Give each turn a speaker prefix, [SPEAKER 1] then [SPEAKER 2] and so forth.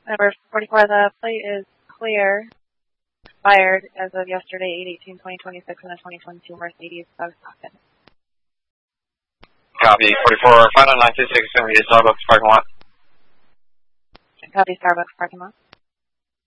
[SPEAKER 1] Number 44, the plate is clear. Expired as of yesterday, 8/18/2026 in a 2022 Mercedes Stockton.
[SPEAKER 2] Copy. 44, final 926, Starbucks parking lot.
[SPEAKER 1] Copy, Starbucks parking lot.